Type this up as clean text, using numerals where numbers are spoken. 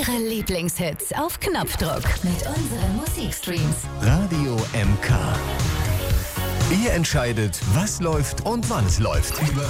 Eure Lieblingshits auf Knopfdruck mit unseren Musikstreams. Radio MK. Ihr entscheidet, was läuft und wann es läuft. Über